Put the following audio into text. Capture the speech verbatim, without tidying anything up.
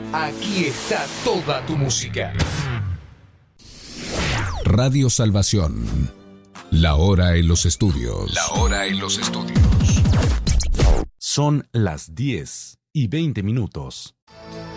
Aquí está toda tu música. Radio Salvación. La hora en los estudios. La hora en los estudios. Son las diez y veinte minutos.